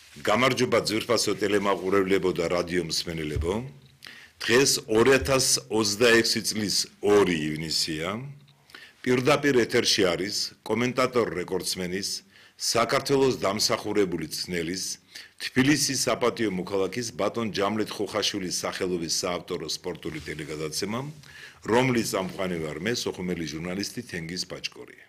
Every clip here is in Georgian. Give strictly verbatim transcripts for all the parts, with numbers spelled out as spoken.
გამარჯობა ძვირფასო ტელემაყურებლებო და რადიო მსმენელებო. დღეს ორი ათას ოცდაექვსი წლის ორი ივნისია. პირდაპირ ეთერში არის კომენტატორ რეკორდსმენის, საქართველოს დამსახურებული ცნელის, თბილისის საპატიო მოქალაქის ბატონ ჯამლეთ ხოხაშვილის სახელობის საავტორო სპორტული ტელეგადაცემა, რომლის წამყვანი ვარ მე, სოხუმელი ჟურნალისტი თენგიზ ბაჭკორია.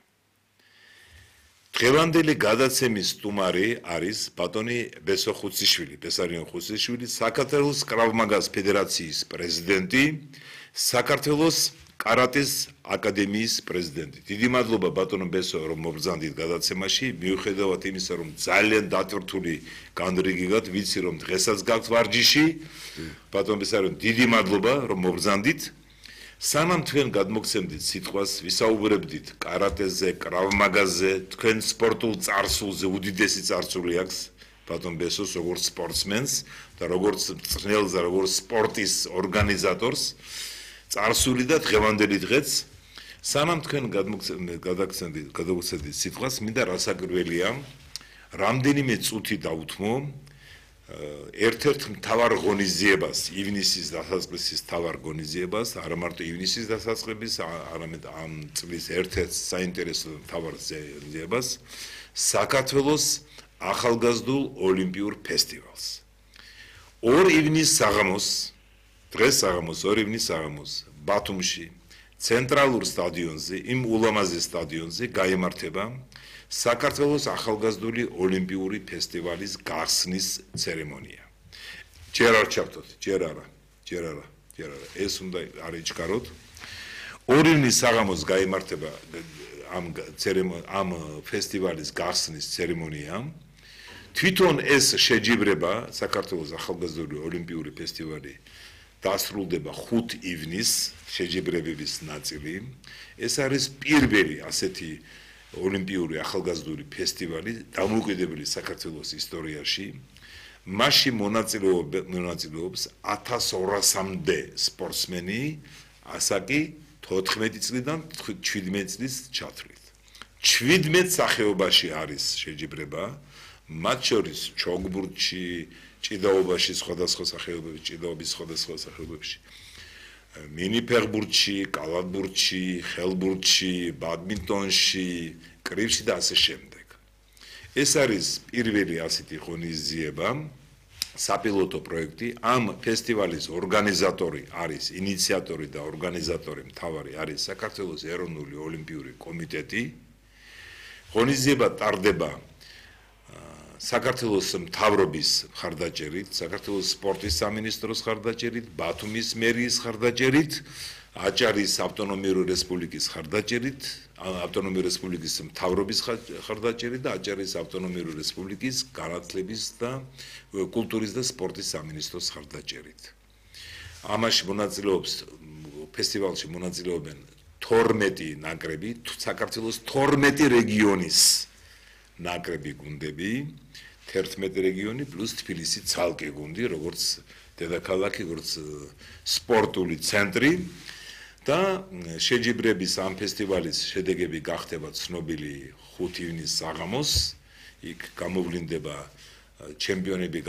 დღევანდელი გადაცემის სტუმარი არის ბატონი ბესო ხუციშვილი, ბესარიონ ხუციშვილი, საქართველოს კრავ-მაგას ფედერაციის პრეზიდენტი, საქართველოს კარატეს აკადემიის პრეზიდენტი. დიდი მადლობა ბატონო ბესო, რომ მობრძანდით გადაცემაში, მიუხედავად იმისა, რომ ძალიან დატვირთული განრიგიგად, ვიცი რომ დღესაც გაქვთ ვარჯიში. ბატონო ბესარიონ, დიდი მადლობა რომ მობრძანდით. სანამ თქვენ გადმოგცემდით სიტყვას, ვისაუბრებდით კარატეზე, კრავ-მაგაზე, თქვენ სპორტულ წარსულზე, უდიდესი წარსული აქვს ბატონ ბესოს, როგორც სპორტსმენს და როგორც მწვრთნელს და როგორც სპორტის ორგანიზატორს, წარსული და დღევანდელი დღეც. სანამ თქვენ გადმოგცემდით, გადმოგცემდით სიტყვას, მინდა რასაკვირველია, რამდენიმე წუთი დაუთმო ერთ-ერთ მთავარ ღონისძიებას, ივნისის დასაწყისის მთავარ ღონისძიებას, არა მარტო ივნისის დასაწყისის, არამედ ამ წლის ერთ-ერთ საინტერესო მთავარ ღონისძიებას, საქართველოს ახალგაზრდულ ოლიმპიურ ფესტივალს. ორი ივნის საღამოს, დღეს საღამოს, ორი ივნის საღამოს, ბათუმში, ცენტრალურ სტადიონზე, იმ ულამაზე სტადიონზე გაიმართება საქართველოს ახალგაზრდული ოლიმპიური ფესტივალის გახსნის ცერემონია. ჯერ არ ჩავთოთ, ჯერ არა, ჯერ არა, ჯერ არა. ეს უნდა არ იჩქაროთ. ორი ივნის საღამოს გაიმართება ამ ამ ფესტივალის გახსნის ცერემონია. თვითონ ეს შეჯიბრება საქართველოს ახალგაზრდული ოლიმპიური ფესტივალი დასრულდება ხუთ ივნის შეჯიბრებების ნაწილი. ეს არის პირველი ასეთი ოლიმპიური ახალგაზრდული ფესტივალი დამოუკიდებელი საქართველოს ისტორიაში. მასში მონაწილეობს ათას ორასამდე სპორტსმენი, ასაკი თოთხმეტი წლიდან შვიდმეტი წლის ჩათვლით. შვიდმეტ სახეობაში არის შეჯიბრება, მათ შორის ჩოგბურთში, ჭიდაობაში, სხვადასხვა სახეობებში, ჭიდაობის სხვადასხვა სახეობებში, მინიფეხბურთში, კალათბურთში, ხელბურთში, ბადმინტონში, კრივში და ასე შემდეგ. ეს არის პირველი ასეთი ღონისძიება, საპილოტო პროექტი. ამ ფესტივალის ორგანიზატორი არის, ინიციატორი და ორგანიზატორი მთავარი არის საქართველოს ეროვნული ოლიმპიური კომიტეტი. ღონისძიება ტარდება საქართველოს მთავრობის მხარდაჭერით, საქართველოს სპორტის სამინისტროს მხარდაჭერით, ბათუმის მერიის მხარდაჭერით, აჭარის ავტონომიური რესპუბლიკის მხარდაჭერით, ავტონომიური რესპუბლიკის მთავრობის მხარდაჭერით და აჭარის ავტონომიური რესპუბლიკის განათლების და კულტურის და სპორტის სამინისტროს მხარდაჭერით. ამაში მონაწილეობს ფესტივალში მონაწილეობენ თორმეტი ნაკრები, საქართველოს თორმეტი რეგიონის ნაკრები გუნდები, თერთმეტი რეგიონი პლუს თბილისი ცალკე გუნდი, როგორც დედაქალაქი, როგორც სპორტული ცენტრი და შეჯიბრების ამ ფესტივალის შედეგები გახდება ცნობილი ხუთ ივნის საღამოს. იქ გამოვლინდება ჩემპიონები